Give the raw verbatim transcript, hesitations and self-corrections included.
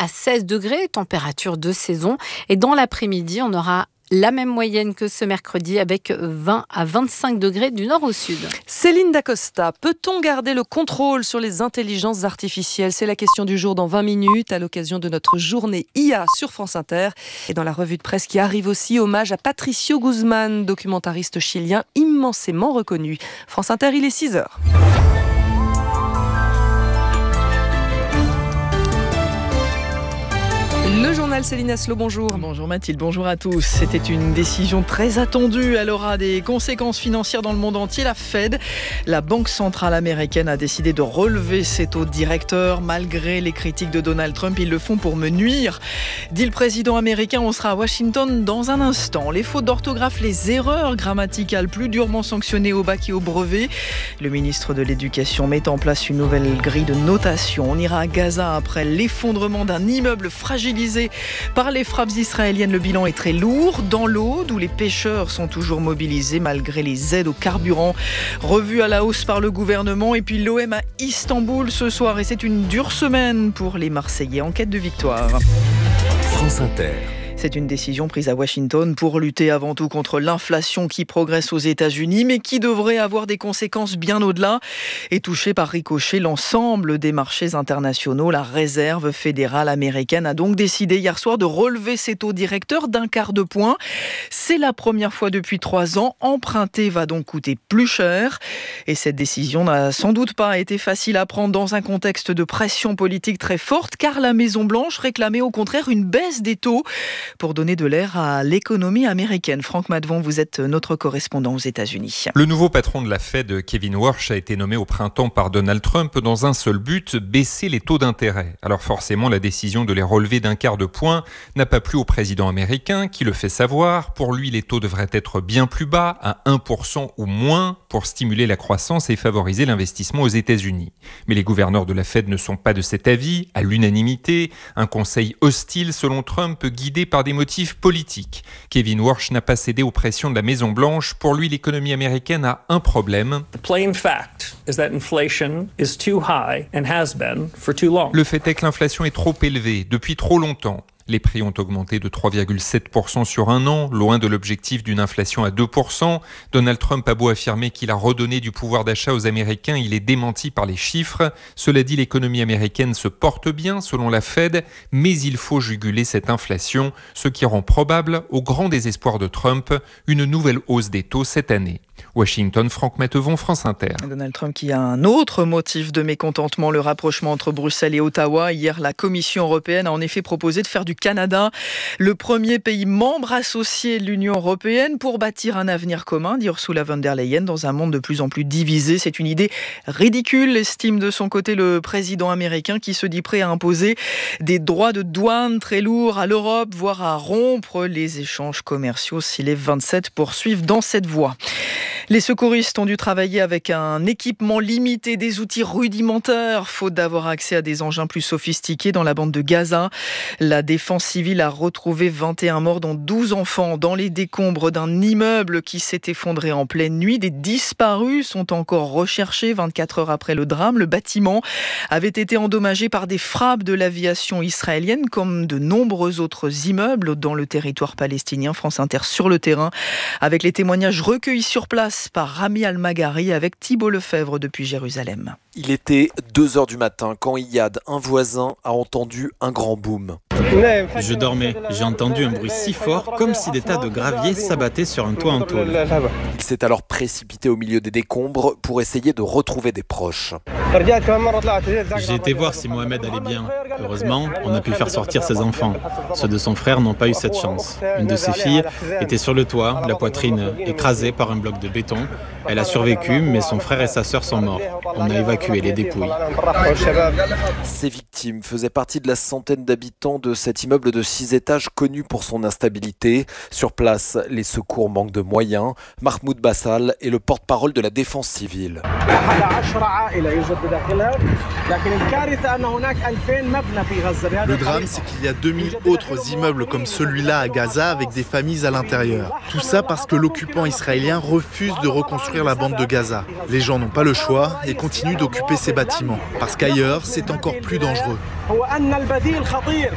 à seize degrés, température de saison. Et dans l'après-midi, on aura la même moyenne que ce mercredi avec vingt à vingt-cinq degrés du nord au sud. Céline Dacosta, peut-on garder le contrôle sur les intelligences artificielles ? C'est la question du jour dans vingt minutes à l'occasion de notre journée I A sur France Inter. Et dans la revue de presse qui arrive aussi, hommage à Patricio Guzmán, documentariste chilien immensément reconnu. France Inter, il est six heures. Le journal Céline Aslo, bonjour. Bonjour Mathilde, bonjour à tous. C'était une décision très attendue. Elle aura des conséquences financières dans le monde entier. La Fed, la banque centrale américaine, a décidé de relever ses taux directeurs malgré les critiques de Donald Trump. Ils le font pour me nuire. Dit le président américain, on sera à Washington dans un instant. Les fautes d'orthographe, les erreurs grammaticales plus durement sanctionnées au bac et au brevet. Le ministre de l'Éducation met en place une nouvelle grille de notation. On ira à Gaza après l'effondrement d'un immeuble fragilisé par les frappes israéliennes. Le bilan est très lourd. Dans l'Aude, où les pêcheurs sont toujours mobilisés malgré les aides au carburant revues à la hausse par le gouvernement. Et puis l'O M à Istanbul ce soir. Et c'est une dure semaine pour les Marseillais en quête de victoire. France Inter. C'est une décision prise à Washington pour lutter avant tout contre l'inflation qui progresse aux États-Unis, mais qui devrait avoir des conséquences bien au-delà et toucher par ricochet l'ensemble des marchés internationaux. La Réserve fédérale américaine a donc décidé hier soir de relever ses taux directeurs d'un quart de point. C'est la première fois depuis trois ans. Emprunter va donc coûter plus cher. Et cette décision n'a sans doute pas été facile à prendre dans un contexte de pression politique très forte, car la Maison-Blanche réclamait au contraire une baisse des taux pour donner de l'air à l'économie américaine. Franck Madvon, vous êtes notre correspondant aux États-Unis. Le nouveau patron de la Fed, Kevin Warsh, a été nommé au printemps par Donald Trump dans un seul but, baisser les taux d'intérêt. Alors forcément, la décision de les relever d'un quart de point n'a pas plu au président américain qui le fait savoir. Pour lui, les taux devraient être bien plus bas, à un pour cent ou moins, pour stimuler la croissance et favoriser l'investissement aux États-Unis. Mais les gouverneurs de la Fed ne sont pas de cet avis, à l'unanimité. Un conseil hostile, selon Trump, guidé par des motifs politiques. Kevin Warsh n'a pas cédé aux pressions de la Maison-Blanche. Pour lui, l'économie américaine a un problème. The plain fact is that inflation is too high and has been for too long. Le fait est que l'inflation est trop élevée depuis trop longtemps. Les prix ont augmenté de trois virgule sept pour cent sur un an, loin de l'objectif d'une inflation à deux pour cent. Donald Trump a beau affirmer qu'il a redonné du pouvoir d'achat aux Américains, il est démenti par les chiffres. Cela dit, l'économie américaine se porte bien selon la Fed, mais il faut juguler cette inflation, ce qui rend probable, au grand désespoir de Trump, une nouvelle hausse des taux cette année. Washington, Franck Mattevon, France Inter. Donald Trump qui a un autre motif de mécontentement, le rapprochement entre Bruxelles et Ottawa. Hier, la Commission européenne a en effet proposé de faire du Canada le premier pays membre associé de l'Union européenne pour bâtir un avenir commun, dit Ursula von der Leyen, dans un monde de plus en plus divisé. C'est une idée ridicule, estime de son côté le président américain qui se dit prêt à imposer des droits de douane très lourds à l'Europe, voire à rompre les échanges commerciaux si les vingt-sept poursuivent dans cette voie. Les secouristes ont dû travailler avec un équipement limité, des outils rudimentaires, faute d'avoir accès à des engins plus sophistiqués dans la bande de Gaza. La défense civile a retrouvé vingt et un morts, dont douze enfants, dans les décombres d'un immeuble qui s'est effondré en pleine nuit. Des disparus sont encore recherchés vingt-quatre heures après le drame. Le bâtiment avait été endommagé par des frappes de l'aviation israélienne, comme de nombreux autres immeubles dans le territoire palestinien. France Inter sur le terrain, avec les témoignages recueillis sur place par Rami Al-Magari avec Thibault Lefebvre depuis Jérusalem. Il était deux heures du matin quand Iyad, un voisin, a entendu un grand boom. Je dormais, j'ai entendu un bruit si fort comme si des tas de gravier s'abattaient sur un toit en tôle. Il s'est alors précipité au milieu des décombres pour essayer de retrouver des proches. J'ai été voir si Mohamed allait bien. Heureusement, on a pu faire sortir ses enfants. Ceux de son frère n'ont pas eu cette chance. Une de ses filles était sur le toit, la poitrine écrasée par un bloc de béton. Elle a survécu, mais son frère et sa sœur sont morts. On a évacué les dépouilles. Ces victimes faisaient partie de la centaine d'habitants de cet immeuble de six étages connu pour son instabilité. Sur place, les secours manquent de moyens. Mahmoud Bassal est le porte-parole de la défense civile. Le drame, c'est qu'il y a deux mille autres immeubles comme celui-là à Gaza avec des familles à l'intérieur. Tout ça parce que l'occupant israélien refuse de reconstruire la bande de Gaza. Les gens n'ont pas le choix et continuent d'occuper ces bâtiments. Parce qu'ailleurs, c'est encore plus dangereux.